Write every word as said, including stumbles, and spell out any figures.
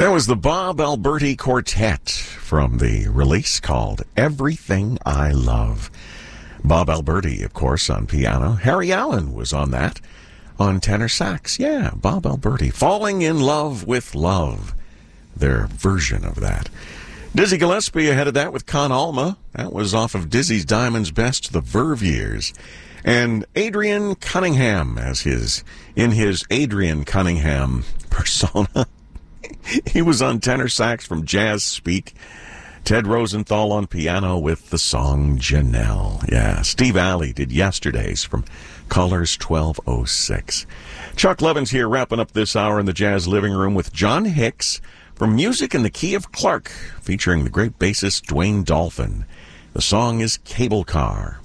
That was the Bob Alberti Quartet from the release called Everything I Love. Bob Alberti, of course, on piano. Harry Allen was on that, on tenor sax. Yeah, Bob Alberti. Falling in Love with Love, their version of that. Dizzy Gillespie ahead of that with Con Alma. That was off of Dizzy's Diamond's Best, the Verve Years. And Adrian Cunningham as his, in his Adrian Cunningham persona. He was on tenor sax from Jazz Speak. Ted Rosenthal on piano with the song Janelle. Yeah, Steve Alley did Yesterdays from Colors twelve oh six. Chuck Levins here wrapping up this hour in the Jazz Living Room with John Hicks from Music in the Key of Clark, featuring the great bassist Dwayne Dolphin. The song is Cable Car.